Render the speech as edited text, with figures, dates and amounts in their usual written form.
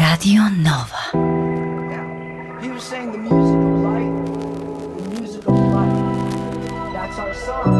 Radio Nova. He was saying the music of light, the music of life. That's our song.